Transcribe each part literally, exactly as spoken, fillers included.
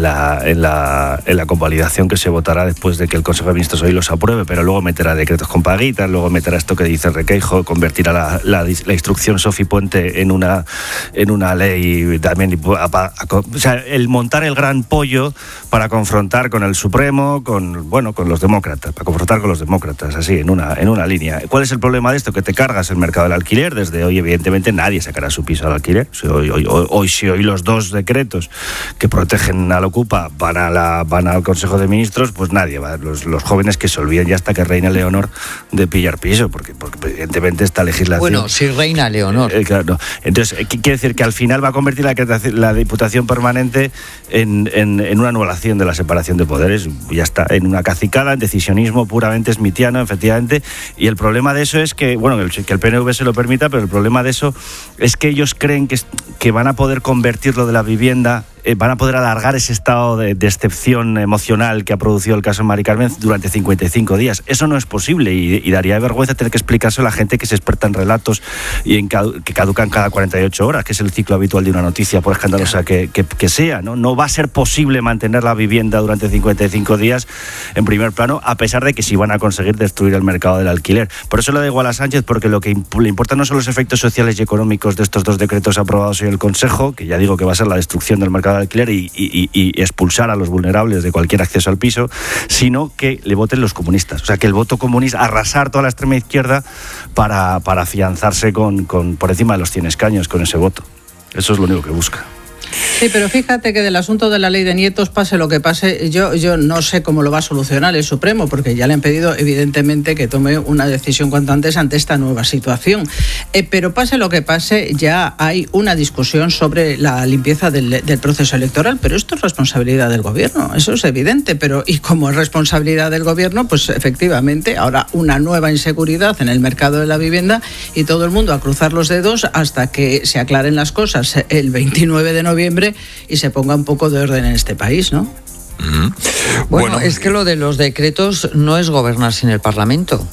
en la, en la, en la convalidación que se votará después de que el Consejo de Ministros hoy los apruebe, pero luego meterá decretos con paguitas, luego meterá esto que dice Requeijo, convertirá la, la, la instrucción Sofi Puente en una, en una ley también. A, a, a, o sea, el montar el gran pollo para confrontar con el Supremo, con bueno, con los demócratas, para confrontar con los demócratas, así, en una, en una línea. ¿Cuál es el problema de esto? Que te cargas el mercado del alquiler. Desde hoy, evidentemente, nadie sacará su piso al alquiler. Si hoy, hoy, hoy, hoy, si hoy los dos decretos que protegen al Ocupa van, a la, van al Consejo de Ministros, pues nadie va. Los, los jóvenes que se olviden ya hasta que reina Leonor de pillar piso, porque, porque evidentemente esta legislación... Bueno, si reina Leonor. Eh, claro, no. Entonces, quiere decir que al final va a convertir la, la Diputación Permanente en, en, en una anulación de la separación de poderes. Ya está, en una cacicada, en decisionismo puramente smitiano, efectivamente. Y el problema de eso es que, bueno, que el P N V se lo permita, pero el problema de eso es que ellos creen que, que van a poder convertir lo de la vivienda, eh, van a poder alargar ese estado de, de excepción emocional que ha producido el caso de Mari Carmen durante cincuenta y cinco días. Eso no es posible y, y daría vergüenza tener que explicárselo a la gente que se experta en relatos y en cadu- que caducan cada cuarenta y ocho horas, que es el ciclo habitual de una noticia, por escandalosa que, que, que sea, ¿no? No va a ser posible mantener la vivienda durante cincuenta y cinco días en primer plano, a pesar de que sí van a conseguir destruir el mercado del alquiler. Por eso le da igual a Sánchez, porque lo que imp- le importa no son los efectos sociales y económicos de estos dos decretos aprobados hoy en el Consejo, que ya digo que va a ser la destrucción del mercado del alquiler y, y, y expulsar a los vulnerables de cualquier acceso al piso, sino que le voten los comunistas. O sea, que el voto comunista, arrasar toda la extrema izquierda para, para afianzarse con, con, por encima de los cien escaños con ese voto. Eso es lo único que busca. Sí, pero fíjate que del asunto de la ley de nietos, pase lo que pase, yo, yo no sé cómo lo va a solucionar el Supremo, porque ya le han pedido evidentemente que tome una decisión cuanto antes ante esta nueva situación. Eh, pero pase lo que pase, ya hay una discusión sobre la limpieza del, del proceso electoral, pero esto es responsabilidad del gobierno, eso es evidente, pero y como es responsabilidad del gobierno, pues efectivamente ahora una nueva inseguridad en el mercado de la vivienda y todo el mundo a cruzar los dedos hasta que se aclaren las cosas el veintinueve de noviembre y se ponga un poco de orden en este país, ¿no? Mm. Bueno, bueno, es que lo de los decretos no es gobernar sin el Parlamento,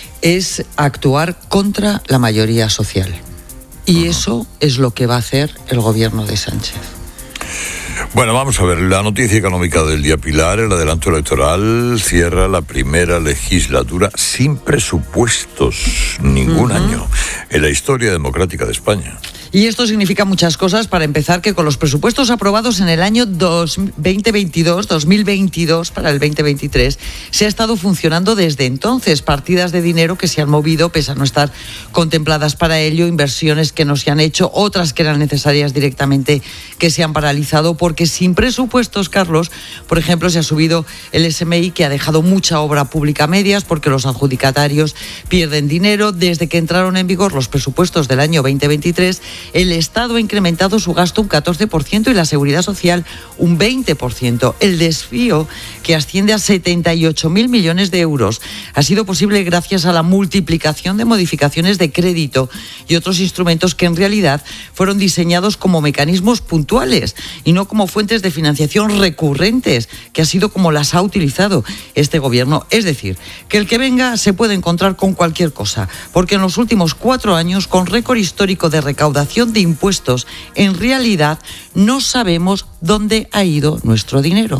es actuar contra la mayoría social. Y uh-huh. eso es lo que va a hacer el gobierno de Sánchez. Bueno, vamos a ver, la noticia económica del día, Pilar, el adelanto electoral cierra la primera legislatura sin presupuestos, ningún uh-huh. año, en la historia democrática de España. Y esto significa muchas cosas. Para empezar, que con los presupuestos aprobados en el año dos mil veintidós, dos mil veintidós para el veinte veintitrés, se ha estado funcionando desde entonces. Partidas de dinero que se han movido, pese a no estar contempladas para ello, inversiones que no se han hecho, otras que eran necesarias directamente que se han paralizado, porque sin presupuestos, Carlos, por ejemplo, se ha subido el S M I, que ha dejado mucha obra pública a medias, porque los adjudicatarios pierden dinero. Desde que entraron en vigor los presupuestos del año veinte veintitrés, el Estado ha incrementado su gasto un catorce por ciento y la Seguridad Social un veinte por ciento. El desvío, que asciende a setenta y ocho mil millones de euros, ha sido posible gracias a la multiplicación de modificaciones de crédito y otros instrumentos que en realidad fueron diseñados como mecanismos puntuales y no como fuentes de financiación recurrentes, que ha sido como las ha utilizado este gobierno. Es decir, que el que venga se puede encontrar con cualquier cosa, porque en los últimos cuatro años, con récord histórico de recaudación de impuestos, en realidad no sabemos dónde ha ido nuestro dinero.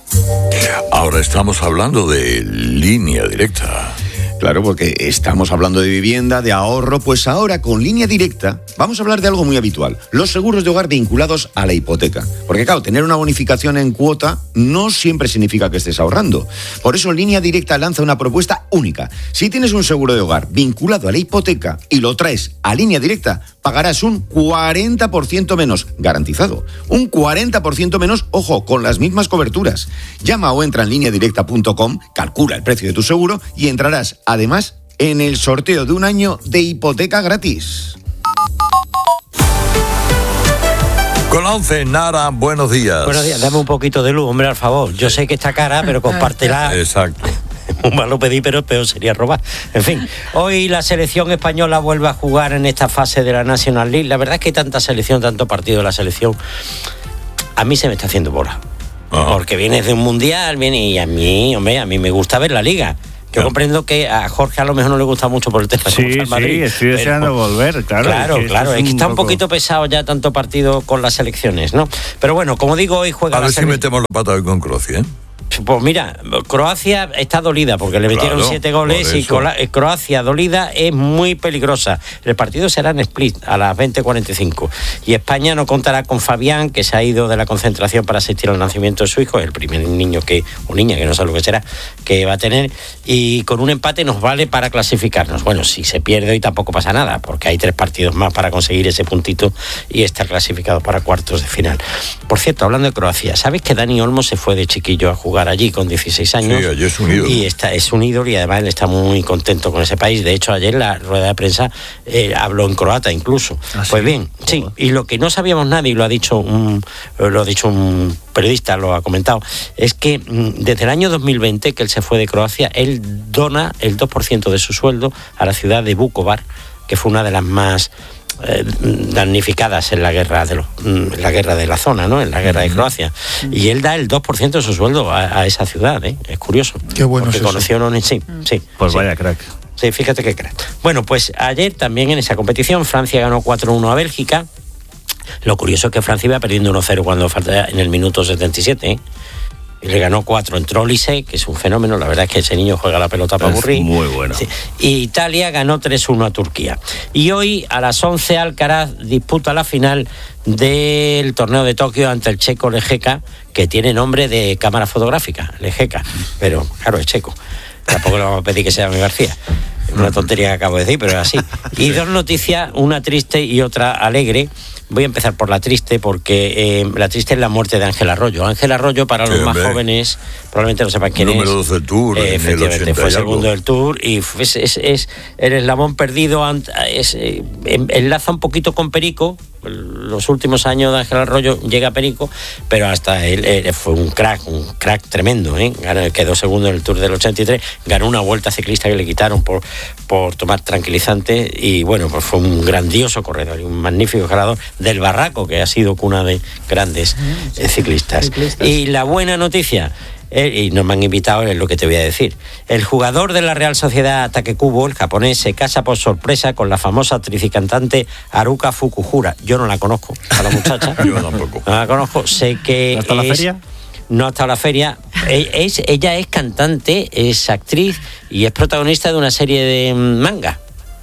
Ahora estamos hablando de Línea Directa. Claro, porque estamos hablando de vivienda, de ahorro, pues ahora con Línea Directa vamos a hablar de algo muy habitual, los seguros de hogar vinculados a la hipoteca. Porque claro, tener una bonificación en cuota no siempre significa que estés ahorrando. Por eso Línea Directa lanza una propuesta única. Si tienes un seguro de hogar vinculado a la hipoteca y lo traes a Línea Directa, pagarás un cuarenta por ciento menos, garantizado. Un cuarenta por ciento menos, ojo, con las mismas coberturas. Llama o entra en línea directa punto com, calcula el precio de tu seguro y entrarás además en el sorteo de un año de hipoteca gratis. Con la once, Nara, buenos días. Buenos días, dame un poquito de luz, hombre, al favor. Yo sé que está cara, pero compártela. Exacto. Un malo pedí, pero peor sería robar. En fin, hoy la selección española vuelve a jugar en esta fase de la National League. La verdad es que hay tanta selección, tanto partido de la selección, a mí se me está haciendo bola. Uh-huh. Porque vienes de un mundial, viene y a mí, hombre, a mí me gusta ver la liga. Yo comprendo que a Jorge a lo mejor no le gusta mucho por el tema. Sí, sí, Madrid, estoy deseando pero, volver, claro. Claro, es que claro, es, es que está un poco... poquito pesado ya tanto partido con las selecciones, ¿no? Pero bueno, como digo, hoy juega a la ver si sele... metemos la pata hoy con Croacia, ¿eh? Pues mira, Croacia está dolida porque le metieron Claro, siete goles y Croacia dolida es muy peligrosa. El partido será en Split a las veinte cuarenta y cinco y España no contará con Fabián, que se ha ido de la concentración para asistir al nacimiento de su hijo, el primer niño que o niña, que no sé lo que será, que va a tener, y con un empate nos vale para clasificarnos. Bueno, si se pierde hoy tampoco pasa nada, porque hay tres partidos más para conseguir ese puntito y estar clasificado para cuartos de final. Por cierto, hablando de Croacia, ¿sabes que Dani Olmo se fue de chiquillo a jugar allí con dieciséis años? Sí, allí es un ídolo. Y está, es un ídolo y además él está muy contento con ese país. De hecho, ayer en la rueda de prensa eh, habló en croata incluso. ¿Ah, pues sí? bien, sí. Y lo que no sabíamos nadie, y lo ha dicho un, lo ha dicho un periodista, lo ha comentado, es que mm, desde el año dos mil veinte que él se fue de Croacia, él dona el dos por ciento de su sueldo a la ciudad de Vukovar, que fue una de las más Eh, damnificadas en la guerra de los, en la guerra de la zona, ¿no? En la guerra de Croacia. Y él da el dos por ciento de su sueldo a, a esa ciudad, ¿eh? Es curioso. Qué bueno porque es eso. conoció a un... Sí, sí. Pues sí. vaya crack. Sí, fíjate qué crack. Bueno, pues ayer también en esa competición Francia ganó cuatro uno a Bélgica. Lo curioso es que Francia iba perdiendo uno cero cuando falta en el minuto setenta y siete, ¿eh? Y le ganó cuatro. Entró Olise, que es un fenómeno. La verdad es que ese niño juega la pelota para aburrir. Muy bueno. Sí. Y Italia ganó tres uno a Turquía. Y hoy a las once Alcaraz disputa la final del torneo de Tokio ante el checo Lejeka, que tiene nombre de cámara fotográfica, Lejeka. Pero claro, es checo. Tampoco le vamos a pedir que sea mi García. Una tontería que acabo de decir, pero es así. Y dos noticias, una triste y otra alegre. Voy a empezar por la triste, porque eh, la triste es la muerte de Ángel Arroyo. Ángel Arroyo, para los Sí, más hombre. jóvenes, probablemente no sepan quién Número es. doce del Tour, en el Efectivamente, ochenta fue y algo. segundo del Tour y fue, es, es, es el eslabón perdido. ant- Es, eh, en- enlaza un poquito con Perico. Los últimos años de Ángel Arroyo llega a Perico, pero hasta él, él fue un crack, un crack tremendo, ¿eh? Ganó, quedó segundo en el Tour del ochenta y tres, ganó una vuelta ciclista que le quitaron por, por tomar tranquilizante y bueno, pues fue un grandioso corredor y un magnífico escalador del Barraco, que ha sido cuna de grandes eh, ciclistas. ciclistas. Y la buena noticia, eh, y no me han invitado, es lo que te voy a decir. El jugador de la Real Sociedad Takekubo, el japonés, se casa por sorpresa con la famosa actriz y cantante Haruka Fukuhara. Yo no la conozco, a la muchacha. Yo tampoco. No la conozco, sé que ¿Hasta la es- feria? No hasta la feria. E- Es, ella es cantante, es actriz y es protagonista de una serie de manga.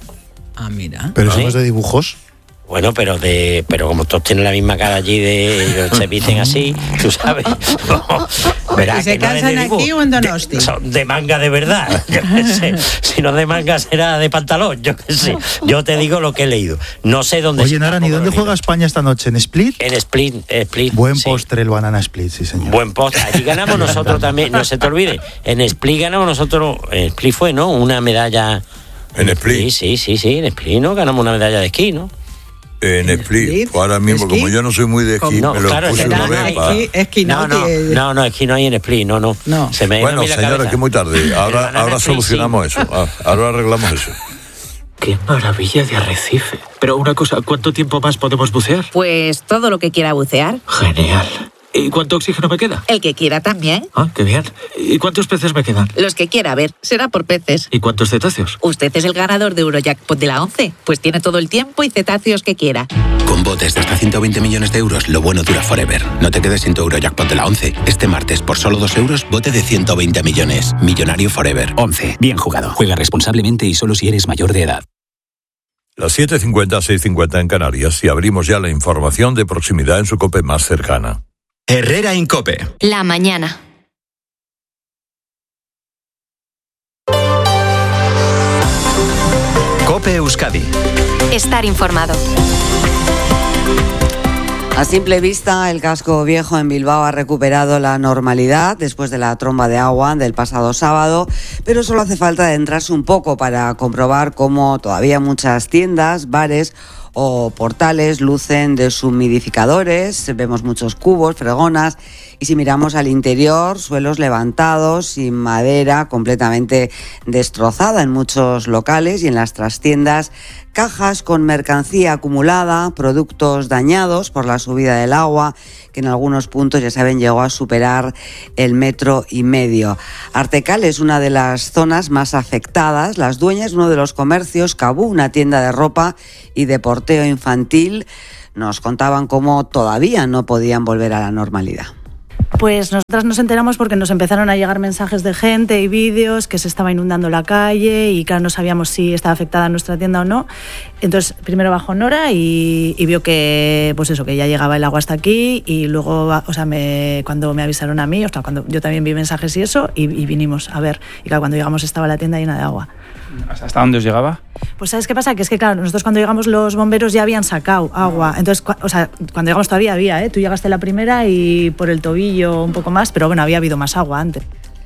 Ah, mira. Pero eso ¿Sí? no es de dibujos. Bueno, pero de pero como todos tienen la misma cara allí, de se visten así, tú sabes. No, verás ¿Y se que no es de casan dibujo. aquí o en Donosti? De, son de manga de verdad, yo qué sé. Si no de manga será de pantalón, yo qué sé. Yo te digo lo que he leído. No sé dónde. Oye, está, Nara, ¿y tampoco dónde lo he juega leído. España esta noche? ¿En Split? En Split, Split. Buen sí. postre el Banana Split, sí, señor. Buen post. Allí ganamos nosotros también, no se te olvide. En Split ganamos nosotros, en Split fue, ¿no? Una medalla. En Split. Sí, sí, sí, sí, en Split, ¿no? Ganamos una medalla de esquí, ¿no? En Split. Split. Ahora mismo, ¿Esquí? como yo no soy muy de esquí, No, me lo claro, puse será una vez esquí, para... esquí No, no, tiene- no, no, esquí no hay en Split, no, no. No. Se me ha ido a Bueno, mí la señores, cabeza. que es muy tarde. Ahora, Banana ahora Split, solucionamos eso. Ah, Ahora arreglamos eso. ¡Qué maravilla de arrecife! Pero una cosa, ¿cuánto tiempo más podemos bucear? Pues todo lo que quiera bucear. Genial. ¿Y cuánto oxígeno me queda? El que quiera también. Ah, qué bien. ¿Y cuántos peces me quedan? Los que quiera ver. Será por peces. ¿Y cuántos cetáceos? Usted es el ganador de Eurojackpot de la once. Pues tiene todo el tiempo y cetáceos que quiera. Con botes de hasta ciento veinte millones de euros, lo bueno dura forever. No te quedes sin tu Eurojackpot de la once. Este martes, por solo dos euros, bote de ciento veinte millones. Millonario forever. once. Bien jugado. Juega responsablemente y solo si eres mayor de edad. Las siete cincuenta, seis cincuenta en Canarias y abrimos ya la información de proximidad en su COPE más cercana. Herrera Incope. La mañana. Cope Euskadi. Estar informado. A simple vista, el casco viejo en Bilbao ha recuperado la normalidad después de la tromba de agua del pasado sábado, pero solo hace falta adentrarse un poco para comprobar cómo todavía muchas tiendas, bares o portales lucen deshumidificadores, vemos muchos cubos, fregonas, y si miramos al interior, suelos levantados, sin madera, completamente destrozada en muchos locales, y en las trastiendas cajas con mercancía acumulada, productos dañados por la subida del agua, que en algunos puntos, ya saben, llegó a superar el metro y medio. Artecal es una de las zonas más afectadas. Las dueñas de uno de los comercios, Cabú, una tienda de ropa y de porteo infantil, nos contaban cómo todavía no podían volver a la normalidad. Pues nosotras nos enteramos porque nos empezaron a llegar mensajes de gente y vídeos que se estaba inundando la calle y claro, no sabíamos si estaba afectada nuestra tienda o no. Entonces primero bajó Nora y, y vio que pues eso, que ya llegaba el agua hasta aquí y luego, o sea, me, cuando me avisaron a mí, o sea, cuando yo también vi mensajes y eso y, y vinimos a ver. Y claro, cuando llegamos estaba la tienda llena de agua. ¿Hasta dónde os llegaba? Pues ¿sabes qué pasa? Que es que claro, nosotros cuando llegamos los bomberos ya habían sacado agua. Entonces, cu- o sea, cuando llegamos todavía había, ¿eh? Tú llegaste la primera y por el tobillo un poco más, pero bueno, había habido más agua antes.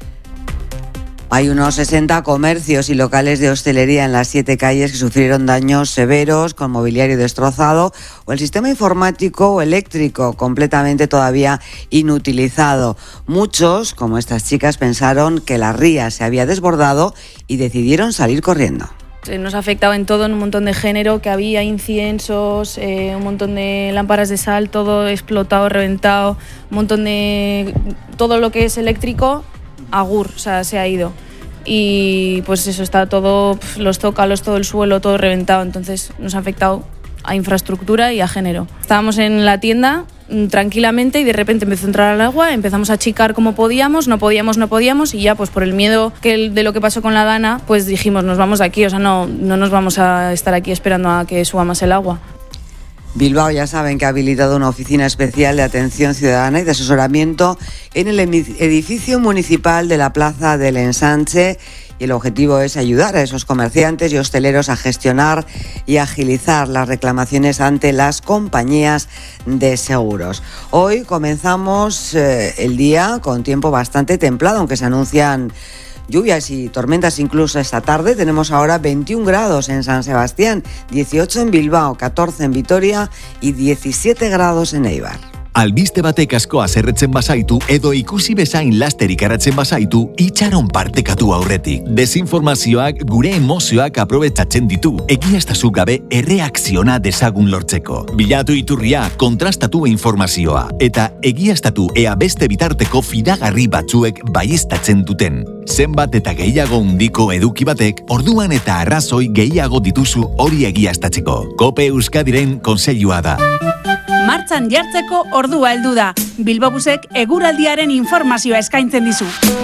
Hay unos sesenta comercios y locales de hostelería en las siete calles que sufrieron daños severos, con mobiliario destrozado o el sistema informático o eléctrico completamente todavía inutilizado. Muchos, como estas chicas, pensaron que la ría se había desbordado y decidieron salir corriendo. Nos ha afectado en todo, en un montón de género, que había inciensos, eh, un montón de lámparas de sal, todo explotado, reventado, un montón de... todo lo que es eléctrico, agur, o sea, se ha ido. Y pues eso, está todo, los zócalos, todo el suelo, todo reventado, entonces nos ha afectado a infraestructura y a género. Estábamos en la tienda tranquilamente y de repente empezó a entrar el agua, empezamos a achicar como podíamos, no podíamos, no podíamos y ya pues por el miedo que de lo que pasó con la Dana, pues dijimos nos vamos de aquí, o sea, no, no nos vamos a estar aquí esperando a que suba más el agua. Bilbao, ya saben que ha habilitado una oficina especial de atención ciudadana y de asesoramiento en el edificio municipal de la Plaza del Ensanche y el objetivo es ayudar a esos comerciantes y hosteleros a gestionar y agilizar las reclamaciones ante las compañías de seguros. Hoy comenzamos eh, el día con tiempo bastante templado, aunque se anuncian lluvias y tormentas incluso esta tarde. Tenemos ahora veintiún grados en San Sebastián, dieciocho en Bilbao, catorce en Vitoria y diecisiete grados en Eibar. Albiste batek asko haserretzen bazaitu edo ikusi bezain laster ikaratzen bazaitu, itxaron partekatu aurretik. Desinformazioak gure emozioak aprobetxatzen ditu, egiaztazu gabe erreakziona dezagun lortzeko. Bilatu iturria, kontrastatu informazioa, eta egiaztatu ea beste bitarteko fidagarri batzuek baieztatzen duten. Zenbat eta gehiago handiko eduki batek, orduan eta arrazoi gehiago dituzu hori egiaztatzeko. Kope Euskadiren kontseilua da. Martxan jartzeko ordua heldu da. Bilbobusek eguraldiaren informazioa eskaintzen dizu.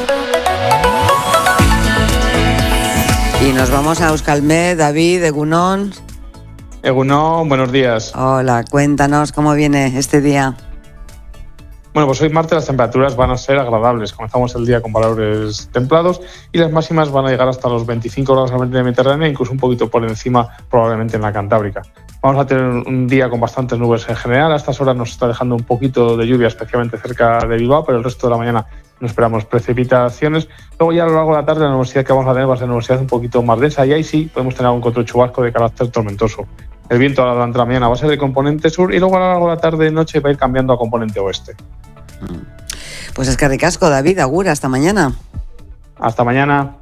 Y nos vamos a Euskalmet. David, Egunon. Egunon, buenos días. Hola, cuéntanos cómo viene este día. Bueno, pues hoy martes las temperaturas van a ser agradables. Comenzamos el día con valores templados y las máximas van a llegar hasta los veinticinco grados en la Mediterránea, incluso un poquito por encima probablemente en la Cantábrica. Vamos a tener un día con bastantes nubes en general. A estas horas nos está dejando un poquito de lluvia, especialmente cerca de Bilbao, pero el resto de la mañana no esperamos precipitaciones. Luego ya a lo largo de la tarde la nubosidad que vamos a tener va a ser una nubosidad un poquito más densa y ahí sí podemos tener algún otro chubasco de carácter tormentoso. El viento durante la mañana va a ser de componente sur y luego a lo largo de la tarde y noche va a ir cambiando a componente oeste. Pues es que ricasco, David, agur, hasta mañana. Hasta mañana.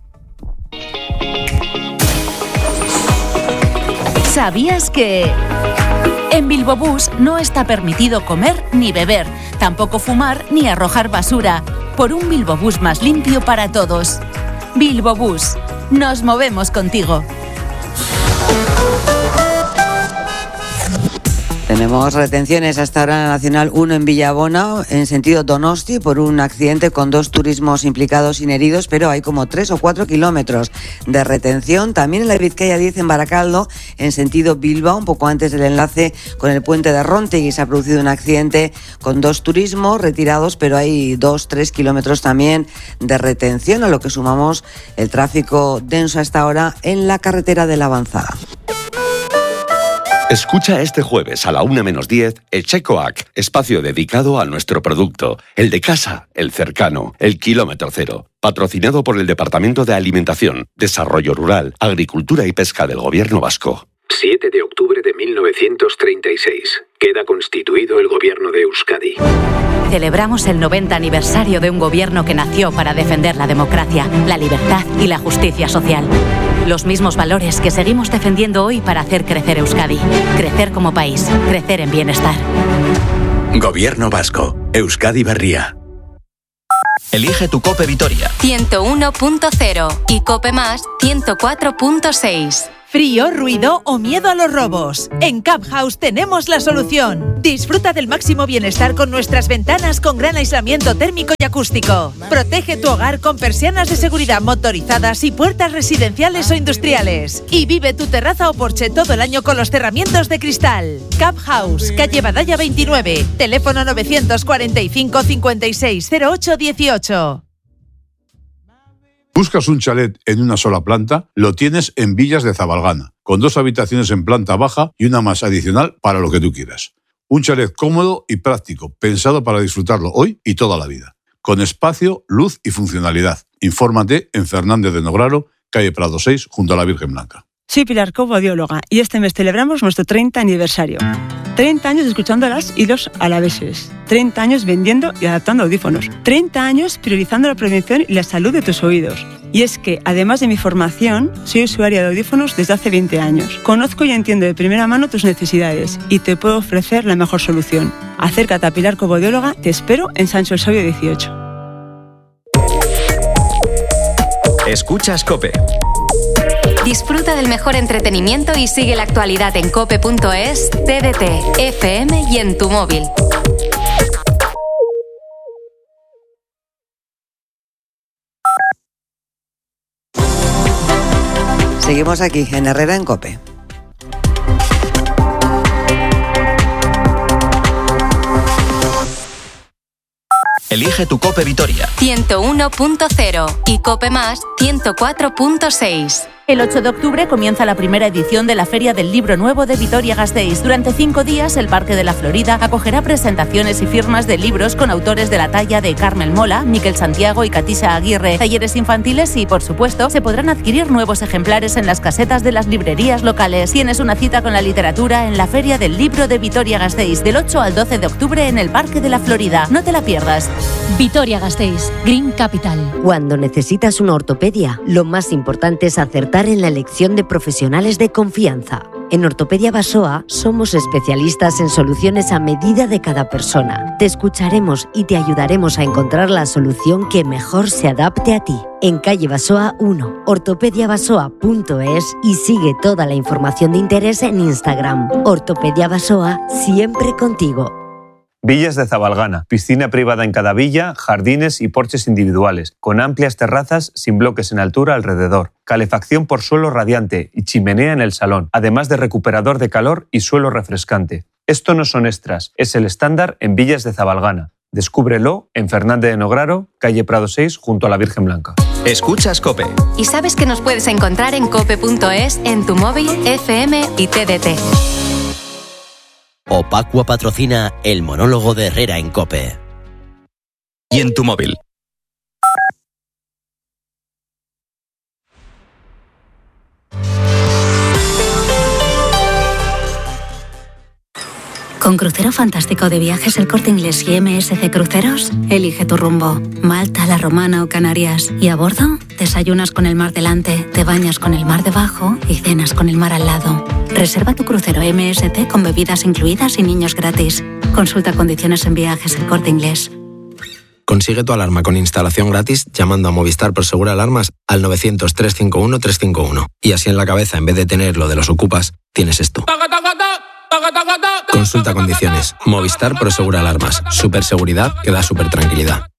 ¿Sabías que...? En Bilbobús no está permitido comer ni beber, tampoco fumar ni arrojar basura. Por un Bilbobús más limpio para todos. Bilbobús. Nos movemos contigo. Tenemos retenciones hasta ahora en la Nacional uno en Villabona, en sentido Donosti, por un accidente con dos turismos implicados sin heridos, pero hay como tres o cuatro kilómetros de retención. También en la Vizcaya diez en Baracaldo, en sentido Bilbao, un poco antes del enlace con el puente de Rontegui, se ha producido un accidente con dos turismos retirados, pero hay dos, tres kilómetros también de retención, a lo que sumamos el tráfico denso hasta ahora en la carretera de la Avanzada. Escucha este jueves a la una menos diez Echecoac, espacio dedicado a nuestro producto, el de casa, el cercano, el kilómetro cero, patrocinado por el Departamento de Alimentación, Desarrollo Rural, Agricultura y Pesca del Gobierno Vasco. siete de octubre de mil novecientos treinta y seis. Queda constituido el gobierno de Euskadi. Celebramos el noventa aniversario de un gobierno que nació para defender la democracia, la libertad y la justicia social. Los mismos valores que seguimos defendiendo hoy para hacer crecer Euskadi. Crecer como país, crecer en bienestar. Gobierno vasco. Euskadi Berria. Elige tu Cope Vitoria. ciento uno punto cero y Cope Más ciento cuatro punto seis. ¿Frío, ruido o miedo a los robos? En Cap House tenemos la solución. Disfruta del máximo bienestar con nuestras ventanas con gran aislamiento térmico y acústico. Protege tu hogar con persianas de seguridad motorizadas y puertas residenciales o industriales. Y vive tu terraza o porche todo el año con los cerramientos de cristal. Cap House, calle Badalla veintinueve, teléfono novecientos cuarenta y cinco, cincuenta y seis, cero ocho dieciocho. ¿Buscas un chalet en una sola planta? Lo tienes en Villas de Zabalgana, con dos habitaciones en planta baja y una más adicional para lo que tú quieras. Un chalet cómodo y práctico, pensado para disfrutarlo hoy y toda la vida. Con espacio, luz y funcionalidad. Infórmate en Fernández de Nograro, calle Prado seis, junto a la Virgen Blanca. Soy Pilar Cobo, audióloga, y este mes celebramos nuestro treinta aniversario. treinta años escuchando las y los alaveses. treinta años vendiendo y adaptando audífonos. treinta años priorizando la prevención y la salud de tus oídos. Y es que, además de mi formación, soy usuaria de audífonos desde hace veinte años. Conozco y entiendo de primera mano tus necesidades y te puedo ofrecer la mejor solución. Acércate a Pilar Cobo, audióloga, te espero en Sancho el Sabio dieciocho. Escuchas COPE. Disfruta del mejor entretenimiento y sigue la actualidad en cope punto es, T D T, F M y en tu móvil. Seguimos aquí en Herrera en COPE. Elige tu Cope Vitoria. ciento uno punto cero y Cope Más ciento cuatro punto seis. El ocho de octubre comienza la primera edición de la Feria del Libro Nuevo de Vitoria-Gasteiz. Durante cinco días, el Parque de la Florida acogerá presentaciones y firmas de libros con autores de la talla de Carmel Mola, Miquel Santiago y Katisha Aguirre, talleres infantiles y, por supuesto, se podrán adquirir nuevos ejemplares en las casetas de las librerías locales. Tienes una cita con la literatura en la Feria del Libro de Vitoria-Gasteiz del ocho al doce de octubre en el Parque de la Florida. No te la pierdas. Vitoria-Gasteiz, Green Capital. Cuando necesitas una ortopedia, lo más importante es acertar en la elección de profesionales de confianza. En Ortopedia Basoa somos especialistas en soluciones a medida de cada persona. Te escucharemos y te ayudaremos a encontrar la solución que mejor se adapte a ti. En calle Basoa uno, ortopedia basoa punto es y sigue toda la información de interés en Instagram. Ortopedia Basoa, siempre contigo. Villas de Zabalgana, piscina privada en cada villa, jardines y porches individuales, con amplias terrazas sin bloques en altura alrededor, calefacción por suelo radiante y chimenea en el salón, además de recuperador de calor y suelo refrescante. Esto no son extras, es el estándar en Villas de Zabalgana. Descúbrelo en Fernández de Nograro, calle Prado seis, junto a la Virgen Blanca. Escuchas COPE. Y sabes que nos puedes encontrar en cope punto es, en tu móvil, F M y T D T. Opacua patrocina el monólogo de Herrera en COPE. Y en tu móvil. Con Crucero Fantástico de Viajes El Corte Inglés y M S C Cruceros, elige tu rumbo. Malta, La Romana o Canarias. Y a bordo, desayunas con el mar delante, te bañas con el mar debajo y cenas con el mar al lado. Reserva tu crucero M S C con bebidas incluidas y niños gratis. Consulta condiciones en Viajes El Corte Inglés. Consigue tu alarma con instalación gratis llamando a Movistar Prosegur Alarmas al novecientos, trescientos cincuenta y uno, trescientos cincuenta y uno. Y así en la cabeza, en vez de tener lo de los ocupas, tienes esto. Consulta condiciones. Movistar Prosegur Alarmas. Superseguridad que da super tranquilidad.